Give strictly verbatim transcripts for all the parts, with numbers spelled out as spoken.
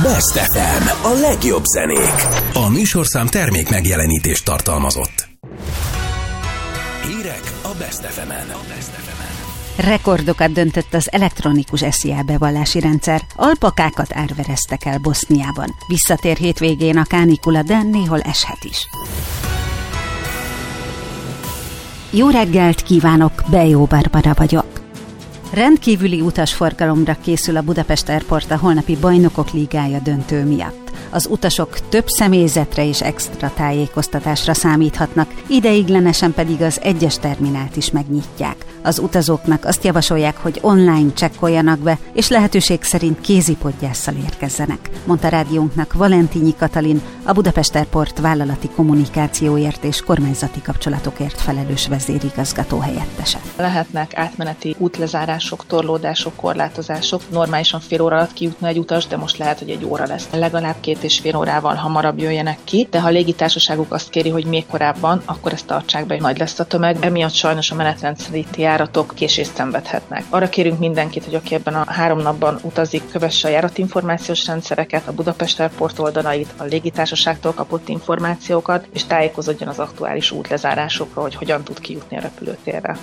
Best ef em, a legjobb zenék. A műsorszám termék megjelenítést tartalmazott. Hírek a Best ef emen. Rekordokat döntött az elektronikus es i á bevallási rendszer. Alpakákat árvereztek el Boszniában. Visszatér hétvégén a kánikula, de néhol eshet is. Jó reggelt kívánok, Bejó Barbara vagyok. Rendkívüli utasforgalomra készül a Budapest Airport a holnapi Bajnokok Ligája döntő miatt. Az utasok több személyzetre és extra tájékoztatásra számíthatnak, ideiglenesen pedig az egyes terminált is megnyitják. Az utazóknak azt javasolják, hogy online csekkoljanak be, és lehetőség szerint kézipodgyásszal érkezzenek, mondta rádiónknak Valentínyi Katalin, a Budapest Airport vállalati kommunikációért és kormányzati kapcsolatokért felelős vezérigazgató helyettese. Lehetnek átmeneti útlezárások, torlódások, korlátozások. Normálisan fél óra alatt kijutna egy utas, de most lehet, hogy egy óra lesz. Legalább két és fél órával hamarabb jöjjenek ki, de ha a légitársaságuk azt kéri, hogy még korábban, akkor ezt tartsák be, nagy lesz a tömeg. Emiatt sajnos a menetrend szerinti járatok késést szenvedhetnek. Arra kérünk mindenkit, hogy aki ebben a három napban utazik, kövesse a járatinformációs rendszereket, a Budapest Airport oldalait, a légitársaságtól kapott információkat, és tájékozódjon az aktuális útlezárásokról, hogy hogyan tud kijutni a repülőtérre.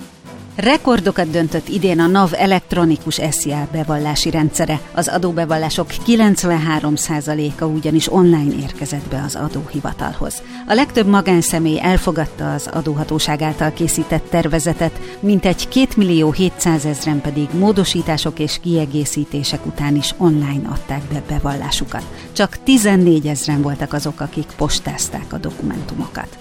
Rekordokat döntött idén a NAV elektronikus es i á bevallási rendszere. Az adóbevallások kilencvenhárom százaléka ugyanis online érkezett be az adóhivatalhoz. A legtöbb magánszemély elfogadta az adóhatóság által készített tervezetet, mintegy két millió hétszázezren pedig módosítások és kiegészítések után is online adták be bevallásukat. Csak tizennégyezren voltak azok, akik postázták a dokumentumokat.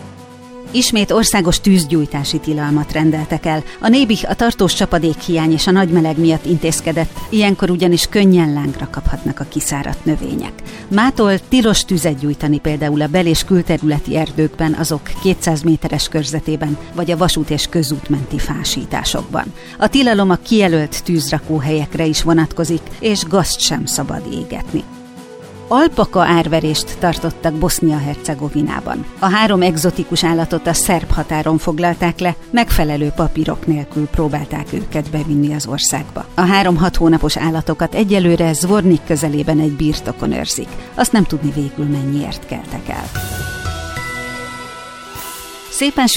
Ismét országos tűzgyújtási tilalmat rendeltek el. A Nébih a tartós csapadékhiány és a nagy meleg miatt intézkedett, ilyenkor ugyanis könnyen lángra kaphatnak a kiszáradt növények. Mától tilos tüzet gyújtani például a bel- és külterületi erdőkben, azok kétszáz méteres körzetében, vagy a vasút és közútmenti fásításokban. A tilalom a kijelölt tűzrakóhelyekre is vonatkozik, és gazt sem szabad égetni. Alpaka árverést tartottak Bosznia-Hercegovinában. A három egzotikus állatot a szerb határon foglalták le, megfelelő papírok nélkül próbálták őket bevinni az országba. A három hat hónapos állatokat egyelőre Zvornik közelében egy birtokon őrzik. Azt nem tudni végül mennyiért keltek el. Szépen